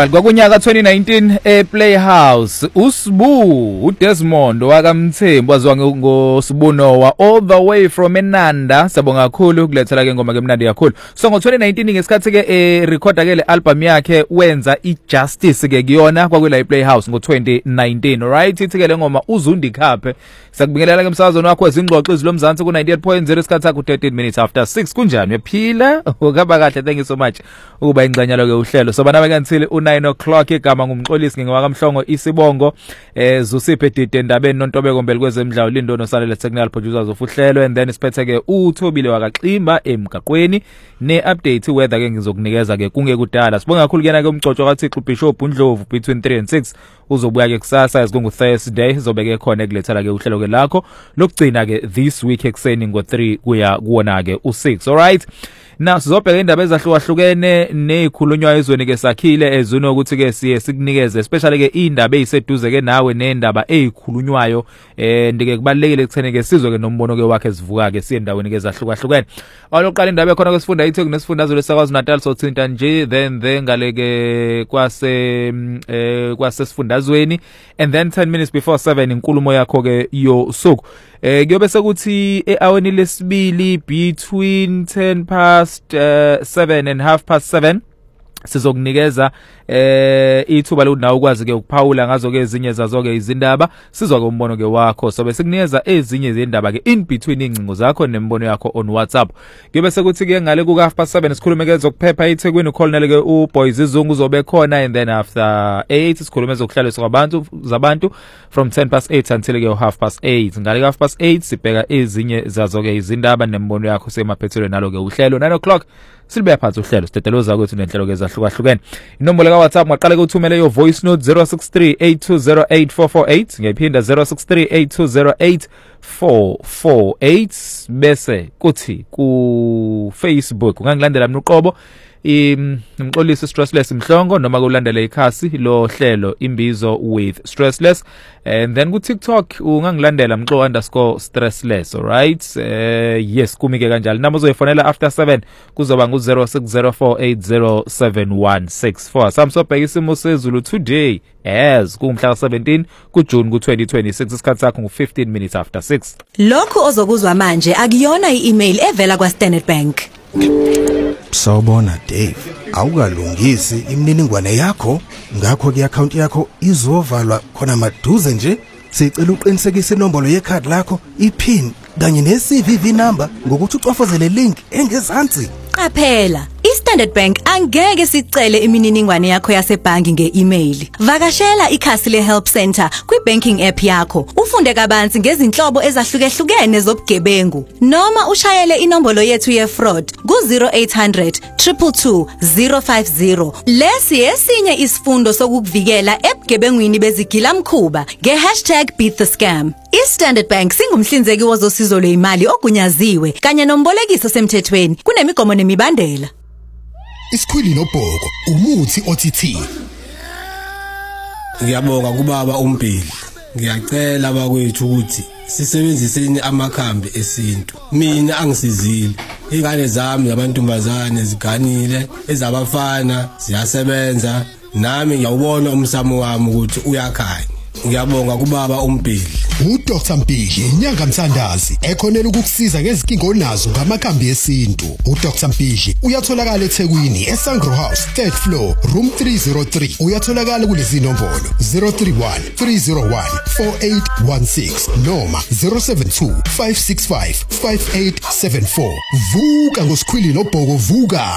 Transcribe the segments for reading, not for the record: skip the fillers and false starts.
Alright, kwakunyaka 2019 Playhouse uSbu uDesmond wakamthembu waziwa ngoSibunowa all the way from eNanda. Sabonga kakhulu kulethela ke ngoma ke mnandi kakhulu. So ngo 2019 ngesikhathi ke recorda ke le album yakhe wenza iJustice ke kuyona kwakula iPlayhouse ngo 2019. Alright, ithi ke le ngoma uzundikhaphe sakubingelela ke emsakazweni wakho ezingxoxo izilomzansi ku 98.0 isikhathi sakho 13 minutes after 6. Kunjani uyaphila? Ukaba kahle, thank you so much ukuba ingcanyalo ke uhlelo. So bana bakantsile u9 o'clock igama ngumxolisi ngingwakamhlongo isibongo Zusiphe Dide Ndabeni noNtobeko Mbele kwezemidlalo Lindo nosalele technical producers ofuhlelo, and then siphethe ke uThobile wakaXimba emgaqweni ne-update weather ke ngizokunikeza ke kungekudala. Sibonga kakhulu kena ke umcoco kaThixo Bishop uNdlovu between 3 and 6 uzobuya ke kusasa ezikungu Thursday zobeke khona ekulethela ke uhlelo ke lakho lokugcina ke this week ekseni ngo 3 kuya kuona ke u6. Alright, now sizobheka indaba ezahlukahlukene nezikhulunywa ezweni ke sakhile ezweni ukuthi ke siye sikunikeze especially ke indaba eziseduze ke nawe nendaba ezikhulunywayo ndike kubalekile ekuthene ke sizwe ke nombono ke wakhe sivuka ke siye endaweni ke ezahlukahlukene. Aloqala indaba ekhona kwesifunda iTheku nesifundazwe leSakwazi Natal sothinta nje then ngale ke kwase sifundazweni, and then 10 minutes before 7 inkulumo yakho ke yosuku kuyobe sekuthi eaweni lesibili between 7 and 7:30 sizokunikeza ithuba lokunawo ukwazi ke ukuphawula ngazo ke ezinye zazo ke izindaba sizwa ke umbono ke wakho. So bese kunikeza ezinye izindaba ke in between ingcingo zakho nembono yakho on WhatsApp. Kuyobe sekuthi ke ngale ku 7:30 sikhulume ke zokuphepha eThekwini uColonel ke uBoys Izungu uzobe khona, and then after 8 sikhulume zokuhlaliswa kwabantu from 8:10 until ke 8:30. Ngale ku 8:30 sibheka ezinye zazo ke izindaba nembono yakho semaphethelo nalo ke uhlelo 9 o'clock silibya phansi uhlelo sidedeloza kwethu nenhlelo ke ezahlukahlukene. Inombolo ka WhatsApp maqale ukuthumela yo voice note 0638208448 ngiyiphinda 0638208448 bese kuthi ku Facebook ungangilandela mina uqobo umxolisi Stressless Mhlongo noma kulandela ikhasi lo hlelo Imbizo with Stressless, and then ku TikTok ungangilandela mxo_stressless. Alright, yes kumike kanjalo nami uzoyifonela after 7 kuzoba ngu 0604807164. samsobheka isimo sezulu today as kumhla 17 kuJune ku2026 isikhathi sakho ngu15 minutes after 6. Lokho ozokuzwa manje akuyona i-email evela kwa Standard Bank. Sawubona Dave, awukalungisi imininingwane yakho ngakho ke account yakho izovalwa khona maduze nje. Sicela uqinisekise inombolo yekhadi lakho, iPin kanye neCVV number ngokuthi ucofozele link engezansi. Qaphela, iStandard Bank angeke sicele imininingwane yakho yasebhangi nge-email. Vakashela ikhasi le-Help Center kwi-banking app yakho ufunde kabanzi ngezinhlobo ezahlukehlukene zobugebengu, noma ushayele inombolo yethu ye-fraud ku-0800 222 050. Lesi esinye isifundo sokukuvikela ebugebengwini bezigilamkhuba nge#beatthescam. iStandard Bank singumhlinzeki wozosizo lwezimali ogunyaziwe kanye nombolekiso semthethweni kunemigomo nemibandela. Isikhwili noBhoko umuthi OTT. Ngiyabonga kubaba uMbili. Ngiyacela bakwethu ukuthi sisebenziseni amakhambi esintu. Mina angisizile. Ingane zami zabantombazane ziganile, ezabafana ziyasebenza. Nami ngiyawubona umsamo wami ukuthi uyakhanya. Ngiyabonga kubaba uMbili. uDr Mpili inyanga Mthandazi ekhonela ukukusiza ngezinkingo onazo ngamakhambi esintu. uDr Mpili uyatholakala eThekwini eSangro House 3rd floor room 303. uyatholakala kulezi nombolo 031 301 4816 noma 072 565 5874. Vuka ngosikhwili noBhoko, vuka.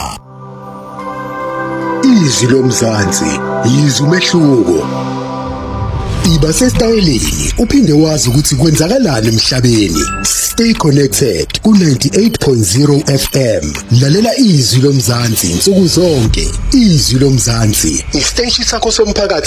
Izwi lomzansi, izwi umehluko. Iba sesitayeleni uphinde wazi ukuthi kwenzakalani emhlabeni. Stay connected ku 98.0 FM. Lalela izwi lomzansi insuku zonke. Izwi lomzansi, isiteshi sakho somphakathi.